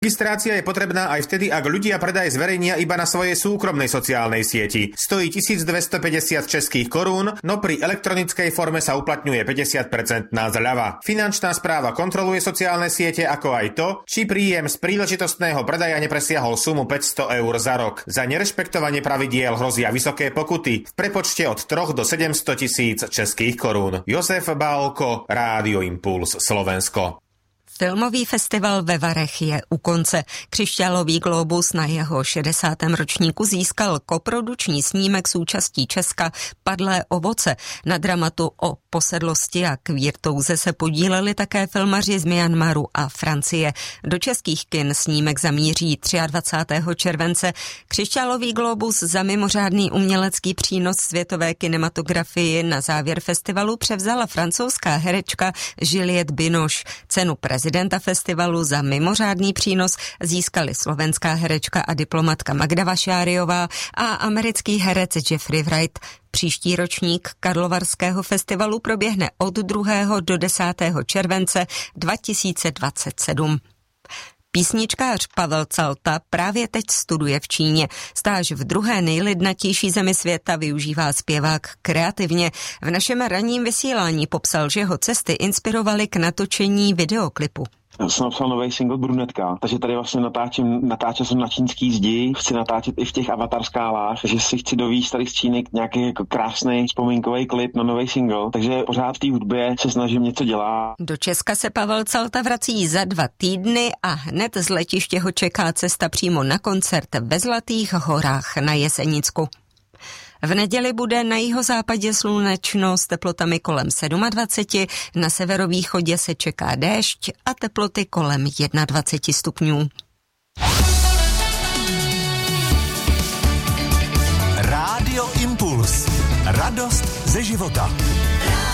Registrácia je potrebná aj vtedy, ak ľudia predaj zverejnia iba na svojej súkromnej sociálnej sieti. Stojí 1250 českých korún, no pri elektronickej forme sa uplatňuje 50% zľava. Finančná správa kontroluje sociálne siete, ako aj to, či príjem z príležitostného predaja nepresiahol sumu 500 eur za rok. Za nerešpektovanie pravidiel hrozia vysoké pokuty v prepočte od 3 do 700 000 českých korún. Josef Bálko, Rádio Impuls, Slovensko. Filmový festival ve Varech je u konce. Křišťálový globus na jeho 60. ročníku získal koprodukční snímek s účastí Česka Padlé ovoce. Na dramatu o posedlosti a kvírtouze se podíleli také filmaři z Myanmaru a Francie. Do českých kin snímek zamíří 23. července. Křišťálový globus za mimořádný umělecký přínos světové kinematografii na závěr festivalu převzala francouzská herečka Juliette Binoche. Cenu prezidenta festivalu za mimořádný přínos získali slovenská herečka a diplomatka Magda Vašáriová a americký herec Jeffrey Wright. Příští ročník Karlovarského festivalu proběhne od 2. do 10. července 2027. Písničkář Pavel Calta právě teď studuje v Číně. Stáž v druhé nejlidnatější zemi světa využívá zpěvák kreativně. V našem ranním vysílání popsal, že ho cesty inspirovaly k natočení videoklipu. Já jsem napsal nový single Brunetka, takže tady vlastně natáčel jsem na čínský zdi, chci natáčet i v těch avatar skálách, takže si chci dovízt tady z Číny nějaký jako krásný vzpomínkový klip na nový single, takže pořád v té hudbě se snažím něco dělat. Do Česka se Pavel Calta vrací za 2 týdny a hned z letiště ho čeká cesta přímo na koncert ve Zlatých horách na Jesenicku. V neděli bude na jihozápadě slunečno s teplotami kolem 27, na severovýchodě se čeká déšť a teploty kolem 21 stupňů. Rádio Impuls. Radost ze života.